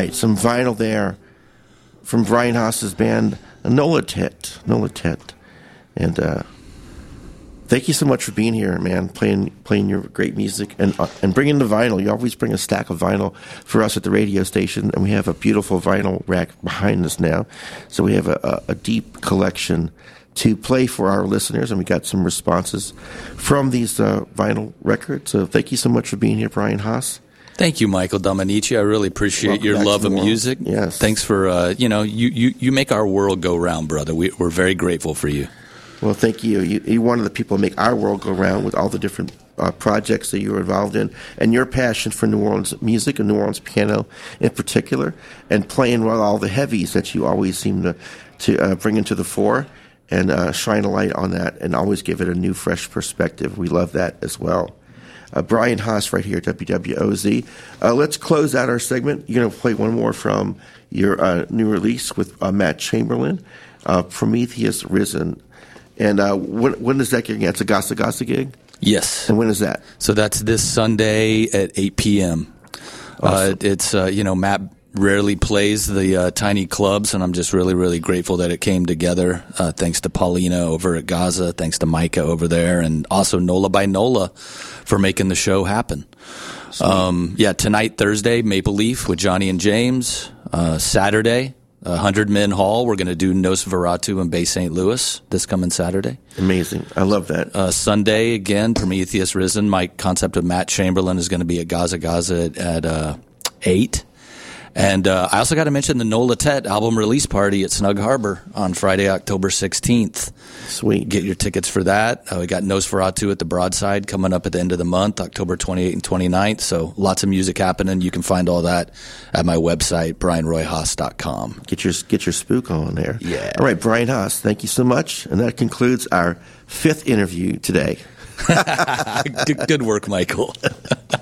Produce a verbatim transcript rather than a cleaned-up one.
right, some vinyl there from Brian Haas's band, Nola Tet. Nola Tet. And uh, thank you so much for being here, man, playing playing your great music and uh, and bringing the vinyl. You always bring a stack of vinyl for us at the radio station, and we have a beautiful vinyl rack behind us now. So we have a, a, a deep collection to play for our listeners, and we got some responses from these uh, vinyl records. So thank you so much for being here, Brian Haas. Thank you, Michael Dominici. I really appreciate Welcome your back love to of the world. music. Yes. Thanks for, uh, you know, you, you, you make our world go round, brother. We, we're very grateful for you. Well, thank you. you. You're one of the people who make our world go round with all the different uh, projects that you're involved in, and your passion for New Orleans music and New Orleans piano in particular, and playing with all the heavies that you always seem to, to uh, bring into the fore and uh, shine a light on that and always give it a new, fresh perspective. We love that as well. Uh, Brian Haas right here at W W O Z. Uh, let's close out our segment. You're going to play one more from your uh, new release with uh, Matt Chamberlain, uh, Prometheus Risen. And uh, when, when is that gig? It's a Gasa Gasa gig? Yes. And when is that? So that's this Sunday at eight p.m. Awesome. Uh, it's, uh, you know, Matt rarely plays the uh, tiny clubs, and I'm just really, really grateful that it came together. Uh, thanks to Paulina over at Gaza, thanks to Micah over there, and also Nola by Nola for making the show happen. Um, yeah, tonight, Thursday, Maple Leaf with Johnny and James. Uh, Saturday, uh, Hundred Men Hall. We're going to do Nosferatu in Bay Saint Louis this coming Saturday. Amazing. I love that. Uh, Sunday, again, Prometheus Risen. My concept of Matt Chamberlain is going to be at Gaza Gaza at, at uh, eight. And uh, I also got to mention the Nola Tet album release party at Snug Harbor on Friday, October sixteenth. Sweet. Get your tickets for that. Uh, we got Nosferatu at the Broadside coming up at the end of the month, October twenty-eighth and twenty-ninth. So lots of music happening. You can find all that at my website, brian roy haas dot com. Get your, get your spook on there. Yeah. All right, Brian Haas, thank you so much. And that concludes our fifth interview today. good, good work, Michael.